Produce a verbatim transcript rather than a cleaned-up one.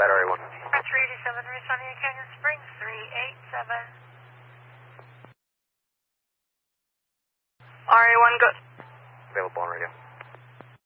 that R A one. three eighty-seven, responding to Canyon Springs, three eighty-seven. R A one, go. Available on radio.